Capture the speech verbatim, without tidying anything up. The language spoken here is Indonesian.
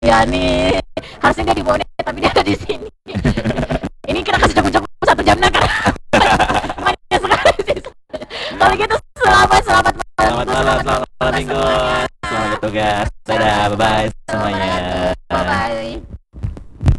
Ya nih, harusnya dia di bawah tapi dia ada di sini. Ini kita kasih cukup-cukup satu jam nah karena banyak sekali sih. Kalau gitu selamat selamat malam. Selamat malam, selamat malam minggu. Selamat bertugas. Dadah, bye bye semuanya. Bye bye.